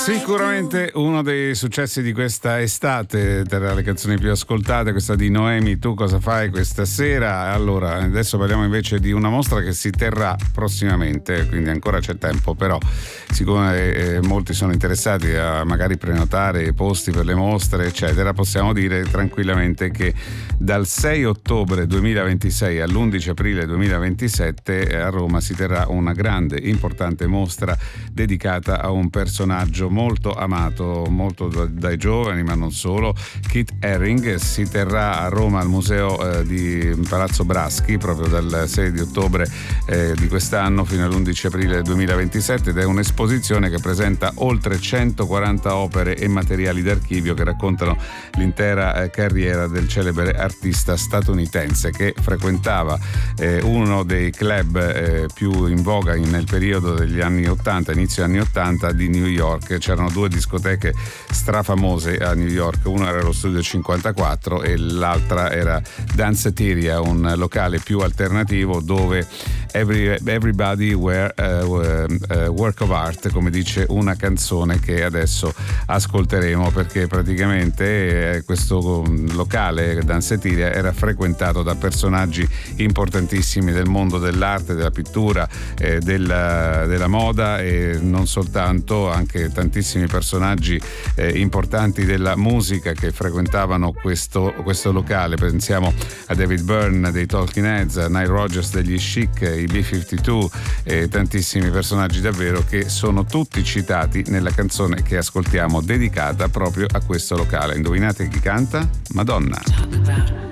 Sicuramente uno dei successi di questa estate, tra le canzoni più ascoltate, questa di Noemi, Tu cosa fai questa sera? Allora, adesso parliamo invece di una mostra che si terrà prossimamente, quindi ancora c'è tempo, però siccome molti sono interessati a magari prenotare posti per le mostre, eccetera, possiamo dire tranquillamente che dal 6 ottobre 2026 all'11 aprile 2027 a Roma si terrà una grande, importante mostra dedicata a un personaggio molto amato, molto dai giovani, ma non solo. Kit Haring si terrà a Roma al museo di Palazzo Braschi proprio dal 6 di ottobre di quest'anno fino all'11 aprile 2027 ed è un'esposizione che presenta oltre 140 opere e materiali d'archivio che raccontano l'intera carriera del celebre artista statunitense che frequentava uno dei club più in voga nel periodo degli anni 80, inizio anni 80 di New York. C'erano due discoteche strafamose a New York, una era lo Studio 54 e l'altra era Danceteria, un locale più alternativo dove everybody were work of art, come dice una canzone che adesso ascolteremo, perché praticamente questo locale Danceteria era frequentato da personaggi importantissimi del mondo dell'arte, della pittura, della moda e non soltanto, anche tantissimi personaggi importanti della musica che frequentavano questo locale. Pensiamo a David Byrne dei Talking Heads, a Nile Rodgers degli Chic, i B-52 e tantissimi personaggi davvero che sono tutti citati nella canzone che ascoltiamo dedicata proprio a questo locale. Indovinate chi canta? Madonna.